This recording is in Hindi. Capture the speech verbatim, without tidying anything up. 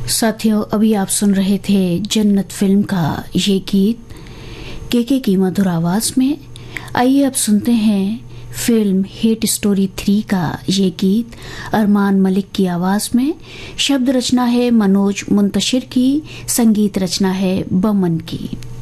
साथियों, अभी आप सुन रहे थे जन्नत फिल्म का ये गीत केके की मधुर आवाज में। आइए अब सुनते हैं फिल्म हेट स्टोरी थ्री का ये गीत अरमान मलिक की आवाज में। शब्द रचना है मनोज मुंतशिर की, संगीत रचना है बमन की।